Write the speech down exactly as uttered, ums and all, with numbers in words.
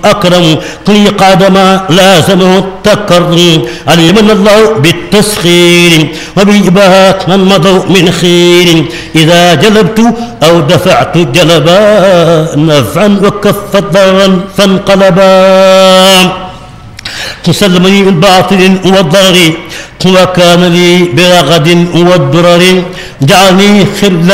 أكرم قل قادما لازمه التكرم علمنا الله بالتسخير وبإباحة من مضوا من خير إذا جلبت أو دفعت جلبا نفعا وكفت ضررا فانقلبا تسلمني من باطل والضرر وكان لي برغد والدرر جعلني خلا